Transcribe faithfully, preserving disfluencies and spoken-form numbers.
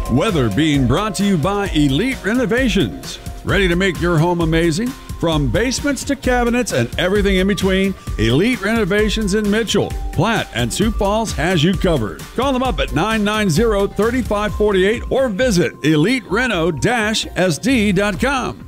Weather being brought to you by Elite Renovations. Ready to make your home amazing? From basements to cabinets and everything in between, Elite Renovations in Mitchell, Platte, and Sioux Falls has you covered. Call them up at nine nine zero, three five four eight or visit elite reno dash s d dot com.